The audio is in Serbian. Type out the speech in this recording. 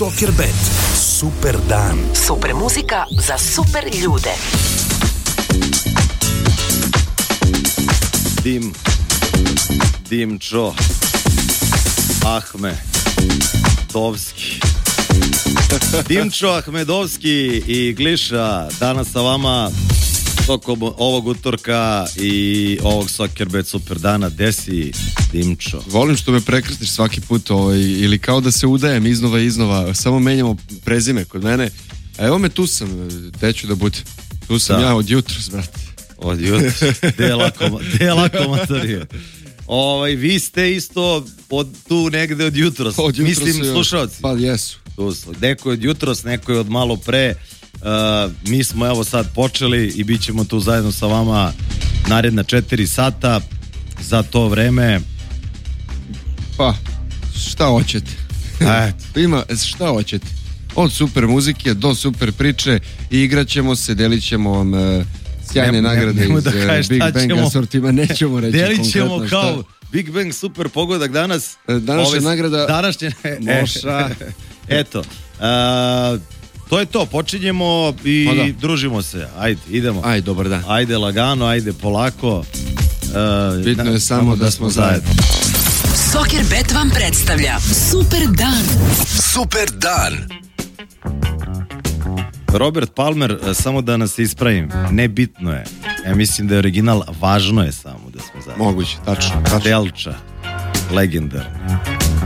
Soccerbet. Super dan. Super muzika za super ljude. Dimčo Ahmedovski. Dimčo Ahmedovski i Gliša danas sa vama tokom ovog utorka i ovog Soccerbet super dana. Desi Dimčo? Volim što me prekrstiš svaki put ili kao da se udajem iznova, samo menjamo prezime kod mene. A evo me, tu sam, gde ću da budem? Tu sam ja od jutros, brate. Od jutros, gde je lako matorije. Vi ste isto tu negde od jutros. Mislim, slušalci. Pa jesu. Neko je od jutros, neko je od malo pre. Mi smo evo sad počeli i bit ćemo tu zajedno sa vama naredna 4 sata. Za to vreme pa šta hoćete? Ima šta hoćete, od super muzike do super priče i igraćemo se, delit ćemo vam sjajne nagrade iz Big Bang asortima. Nećemo reći delit ćemo kao Big Bang super pogodak danas. Današnja nagrada Moša. Eto, to je to, počinjemo i družimo se. Ajde, idemo. Ajde, dobar dan. Ajde lagano, ajde polako. Bitno je samo da smo zajedno. Soccerbet vam predstavlja Super dan. Super dan. Robert Palmer, samo da nas ispravim, nebitno je. Ja mislim da je original, važno je samo da smo zajedno. Moguće, tačno. Delča, legendarni.